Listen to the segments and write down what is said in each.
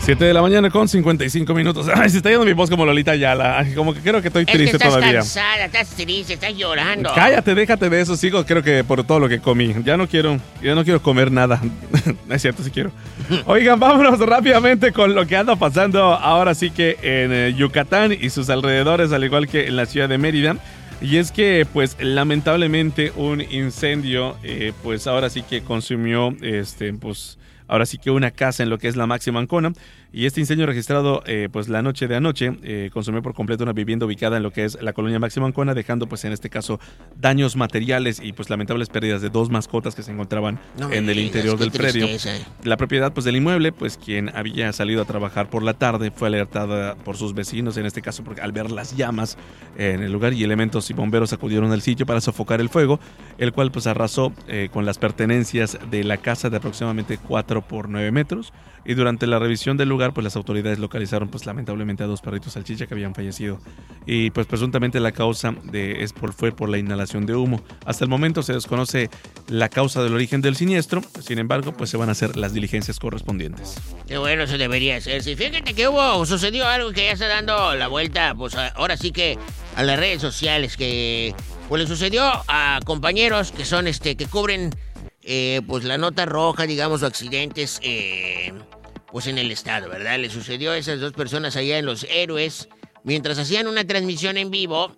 7 de la mañana con 55 minutos. Ay, se está yendo mi voz como Lolita Ayala. Ay, como que creo que estoy triste todavía. Estás cansada, estás triste, estás llorando. Cállate, déjate de eso. Sigo, creo que por todo lo que comí. Ya no quiero comer nada. Es cierto, sí quiero. Oigan, vámonos rápidamente con lo que anda pasando ahora sí que en Yucatán y sus alrededores, al igual que en la ciudad de Mérida. Y es que, pues, lamentablemente un incendio, pues, ahora sí que consumió, pues, ahora sí que una casa en lo que es la Máxima Ancona. Y este incendio registrado pues la noche de anoche consumió por completo una vivienda ubicada en lo que es la colonia Máxima Ancona, dejando pues en este caso daños materiales y pues lamentables pérdidas de 2 mascotas que se encontraban en el interior del predio. La propiedad pues del inmueble, pues quien había salido a trabajar por la tarde fue alertada por sus vecinos, en este caso porque al ver las llamas en el lugar, y elementos y bomberos acudieron al sitio para sofocar el fuego, el cual pues arrasó con las pertenencias de la casa de aproximadamente 4 por 9 metros. Y durante la revisión del lugar, pues las autoridades localizaron pues lamentablemente a 2 perritos salchicha que habían fallecido. Y pues presuntamente la causa fue por la inhalación de humo. Hasta el momento se desconoce la causa del origen del siniestro. Sin embargo, pues se van a hacer las diligencias correspondientes. Qué bueno, eso debería ser. Sí, fíjate que sucedió algo que ya está dando la vuelta, pues ahora sí que a las redes sociales, que pues le sucedió a compañeros que son que cubren pues la nota roja, digamos, o accidentes pues en el estado, ¿verdad? Le sucedió a esas 2 personas allá en Los Héroes, mientras hacían una transmisión en vivo,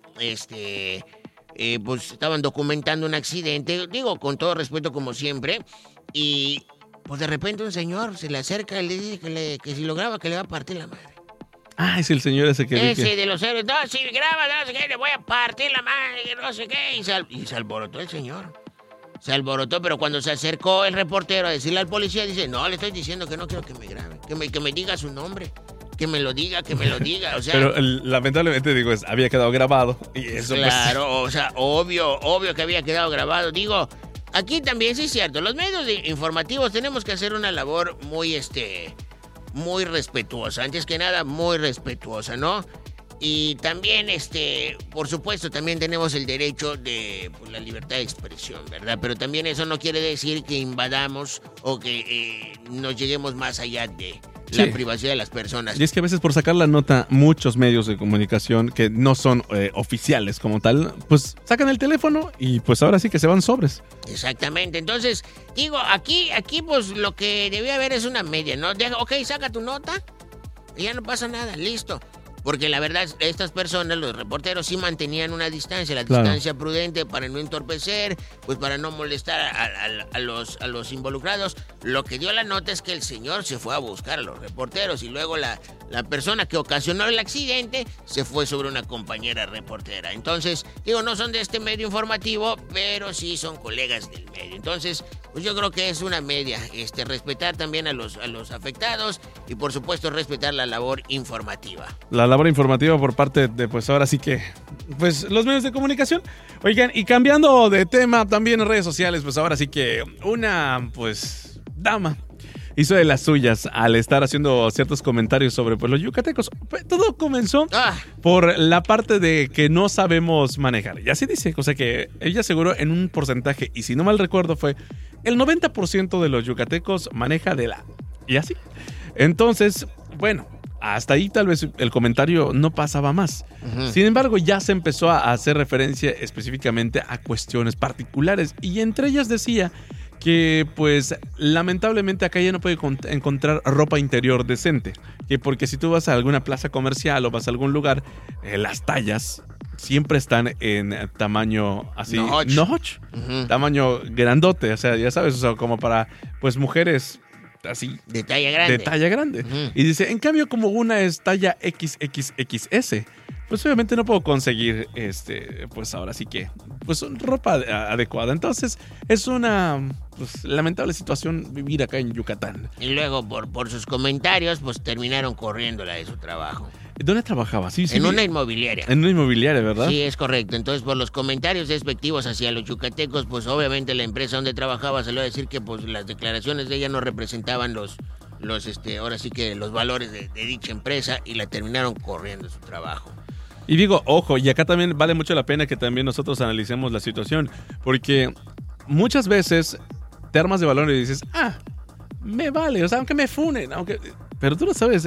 pues estaban documentando un accidente, digo, con todo respeto como siempre, y pues de repente un señor se le acerca y le dice que si lo graba que le va a partir la madre. Ah, es el señor ese que Ese de Los Héroes, no, si graba, no sé qué, le voy a partir la madre, no sé qué, y se alborotó el señor. Se alborotó, pero cuando se acercó el reportero a decirle al policía, dice, no, le estoy diciendo que no quiero que me grabe, que me diga su nombre, que me lo diga, o sea... Pero lamentablemente, digo, había quedado grabado, y eso claro, pues... o sea, obvio que había quedado grabado, digo, aquí también sí es cierto, los medios informativos tenemos que hacer una labor muy, muy respetuosa, antes que nada, muy respetuosa, ¿no? Y también, por supuesto, también tenemos el derecho de pues, la libertad de expresión, ¿verdad? Pero también eso no quiere decir que invadamos o que nos lleguemos más allá de la privacidad de las personas. Y es que a veces por sacar la nota, muchos medios de comunicación que no son oficiales como tal, pues sacan el teléfono y pues ahora sí que se van sobres. Exactamente, entonces, digo, aquí pues lo que debía haber es una media, ¿no? Ok, saca tu nota y ya no pasa nada, listo. Porque la verdad, estas personas, los reporteros, sí mantenían una distancia, la distancia prudente para no entorpecer, pues para no molestar a los involucrados. Lo que dio la nota es que el señor se fue a buscar a los reporteros y luego la persona que ocasionó el accidente se fue sobre una compañera reportera. Entonces, digo, no son de este medio informativo, pero sí son colegas del medio. Entonces, pues yo creo que es una media, respetar también a los afectados y por supuesto respetar la labor informativa. La labor informativa por parte de, pues ahora sí que, pues los medios de comunicación. Oigan, y cambiando de tema, también en redes sociales, pues ahora sí que una, pues, dama hizo de las suyas al estar haciendo ciertos comentarios sobre pues los yucatecos. Todo comenzó por la parte de que no sabemos manejar. Y así dice, o sea que ella aseguró en un porcentaje, y si no mal recuerdo fue el 90% de los yucatecos maneja de la... Y así. Entonces, bueno, hasta ahí tal vez el comentario no pasaba más. Sin embargo, ya se empezó a hacer referencia específicamente a cuestiones particulares. Y entre ellas decía que pues lamentablemente acá ya no puede encontrar ropa interior decente. Que porque si tú vas a alguna plaza comercial o vas a algún lugar, las tallas siempre están en tamaño así, notch, tamaño grandote, o sea, ya sabes, o sea, como para pues mujeres así de talla grande. Y dice, en cambio, como una es talla XXXS, pues obviamente no puedo conseguir pues ahora sí que pues ropa adecuada. Entonces es una pues lamentable situación vivir acá en Yucatán. Y luego por sus comentarios pues terminaron corriéndola de su trabajo. ¿Dónde trabajaba? Sí, en una inmobiliaria. En una inmobiliaria, ¿verdad? Sí, es correcto. Entonces, por los comentarios despectivos hacia los yucatecos, pues obviamente la empresa donde trabajaba salió a decir que pues las declaraciones de ella no representaban ahora sí que los valores de dicha empresa, y la terminaron corriendo de su trabajo. Y digo, ojo, y acá también vale mucho la pena que también nosotros analicemos la situación, porque muchas veces te armas de valor y dices, me vale, o sea, aunque me funen, pero tú no sabes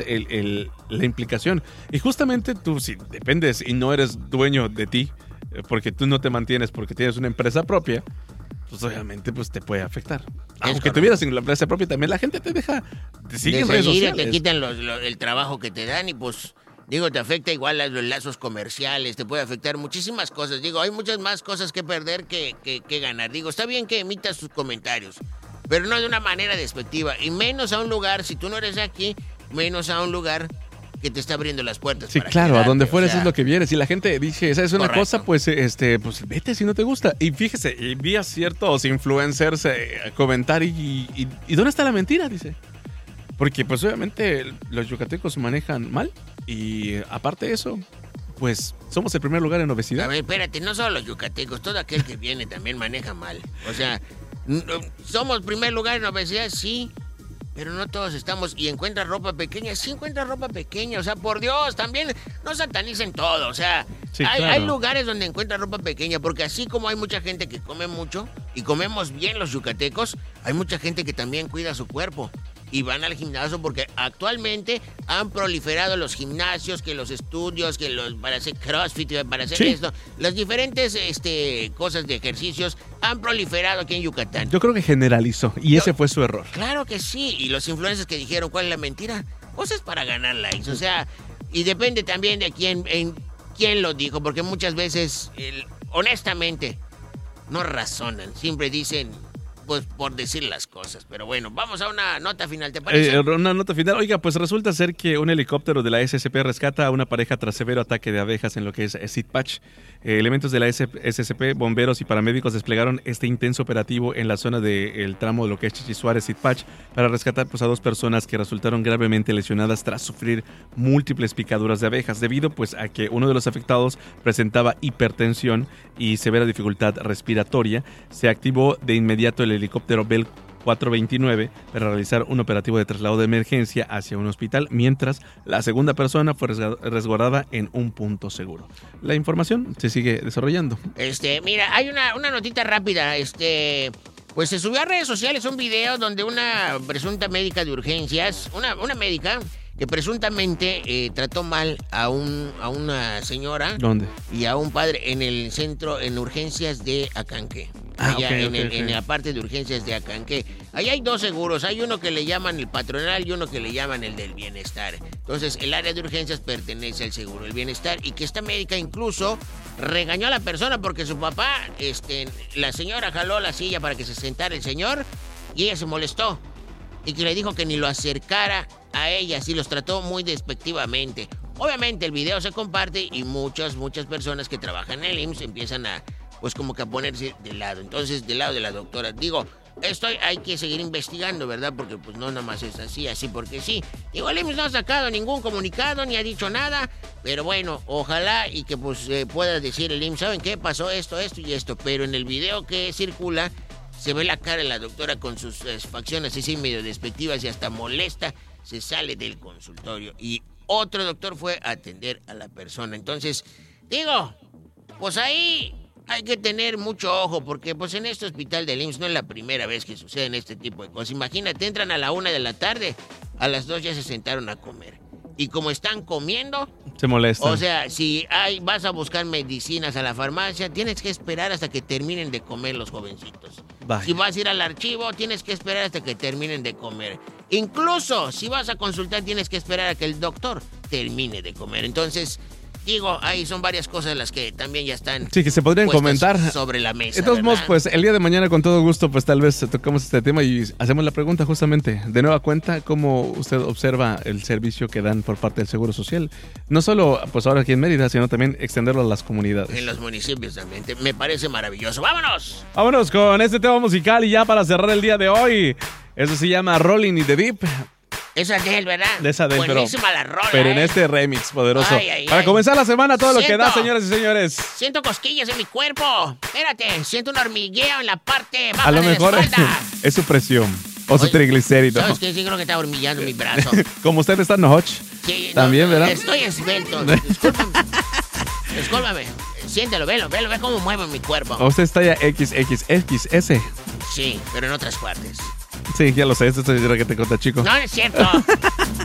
la implicación. Y justamente tú, si dependes y no eres dueño de ti, porque tú no te mantienes porque tienes una empresa propia, pues obviamente pues te puede afectar. Aunque tuvieras la empresa propia, también la gente te deja, te sigue en redes sociales. Te quitan el trabajo que te dan y pues, digo, te afecta igual los lazos comerciales, te puede afectar muchísimas cosas. Digo, hay muchas más cosas que perder que ganar. Digo, está bien que emitas sus comentarios, pero no de una manera despectiva. Y menos a un lugar, si tú no eres de aquí, menos a un lugar que te está abriendo las puertas. Sí, para claro, quedarte, a donde fueres es lo que vienes. Y la gente dice, ¿sabes una correcto. cosa? Pues, pues vete si no te gusta. Y fíjese, y vi a ciertos influencers comentar y ¿dónde está la mentira? Dice. Porque pues obviamente los yucatecos manejan mal y aparte de eso, pues somos el primer lugar en obesidad. A ver, espérate, no solo los yucatecos, todo aquel que viene también maneja mal. O sea, somos primer lugar en obesidad, sí, pero no todos estamos. Y encuentra ropa pequeña, sí encuentra ropa pequeña. O sea, por Dios, también no satanicen todo. O sea, sí, hay lugares donde encuentra ropa pequeña, porque así como hay mucha gente que come mucho y comemos bien los yucatecos, hay mucha gente que también cuida su cuerpo. Y van al gimnasio porque actualmente han proliferado los gimnasios, que los estudios, que los para hacer CrossFit, para hacer esto. Las diferentes cosas de ejercicios han proliferado aquí en Yucatán. Yo creo que generalizó y ese fue su error. Claro que sí. Y los influencers que dijeron cuál es la mentira, pues es para ganar likes. O sea, y depende también de quién lo dijo, porque muchas veces, honestamente, no razonan. Siempre dicen, pues por decir las cosas. Pero bueno, vamos a una nota final, ¿te parece? Una nota final. Oiga, pues resulta ser que un helicóptero de la SCP rescata a una pareja tras severo ataque de abejas en lo que es Sitpach. Elementos de la SCP, bomberos y paramédicos desplegaron este intenso operativo en la zona del tramo de lo que es Chichi Suárez, Sitpach, para rescatar pues a 2 personas que resultaron gravemente lesionadas tras sufrir múltiples picaduras de abejas, debido pues a que uno de los afectados presentaba hipertensión y severa dificultad respiratoria. Se activó de inmediato el helicóptero Bell 429 para realizar un operativo de traslado de emergencia hacia un hospital, mientras la segunda persona fue resguardada en un punto seguro. La información se sigue desarrollando. Mira, hay una notita rápida. Pues se subió a redes sociales un video donde una presunta médica de urgencias, una médica que presuntamente trató mal a una señora. ¿Dónde? Y a un padre en el centro, en urgencias de Acanque. Allá en la parte de urgencias de Acanque. Ahí hay 2 seguros. Hay uno que le llaman el patronal y uno que le llaman el del bienestar. Entonces, el área de urgencias pertenece al seguro del bienestar. Y que esta médica incluso regañó a la persona porque su papá, la señora jaló la silla para que se sentara el señor y ella se molestó. Y que le dijo que ni lo acercara a ella, así los trató muy despectivamente. Obviamente el video se comparte y muchas personas que trabajan en el IMSS empiezan a, pues como que a ponerse de lado. Entonces, del lado de la doctora, digo, esto hay que seguir investigando, ¿verdad? Porque pues no nada más es así porque sí. Digo, el IMSS no ha sacado ningún comunicado ni ha dicho nada, pero bueno, ojalá y que pues pueda decir el IMSS, ¿saben qué? Pasó esto y esto, pero en el video que circula se ve la cara de la doctora con sus facciones así medio despectivas y hasta molesta, se sale del consultorio y otro doctor fue a atender a la persona. Entonces, digo, pues ahí hay que tener mucho ojo porque pues en este hospital del IMSS no es la primera vez que suceden este tipo de cosas. Imagínate, entran a la 1 de la tarde, a las 2 ya se sentaron a comer. Y como están comiendo, se molestan. O sea, si vas a buscar medicinas a la farmacia, tienes que esperar hasta que terminen de comer los jovencitos. Vaya. Si vas a ir al archivo, tienes que esperar hasta que terminen de comer. Incluso si vas a consultar, tienes que esperar a que el doctor termine de comer. Entonces, digo, ahí son varias cosas las que también ya están. Sí, que se podrían comentar sobre la mesa. De todos modos, pues el día de mañana con todo gusto, pues tal vez tocamos este tema y hacemos la pregunta justamente, de nueva cuenta, cómo usted observa el servicio que dan por parte del Seguro Social. No solo, pues ahora aquí en Mérida, sino también extenderlo a las comunidades. En los municipios también. Me parece maravilloso. ¡Vámonos! Vámonos con este tema musical y ya para cerrar el día de hoy. Eso se llama Rolling in the Deep. Esa de él, ¿verdad? De esa de él, buenísima la rola. Pero en este remix poderoso. Para comenzar la semana, todo lo que da, señoras y señores. Siento cosquillas en mi cuerpo. Espérate, siento un hormigueo en la parte baja a lo de mejor la espalda. Es su presión o su triglicérido. ¿Sabes qué? Sí creo que está hormigueando mi brazo. Como usted está en Nohoch. Sí, también, ¿verdad? Estoy esbelto. Discúlpame. Siéntelo, velo, ve cómo mueve mi cuerpo. Usted está ya XXXS. Sí, pero en otras partes. Sí, ya lo sé, esto es lo que te conta, chico. No es cierto.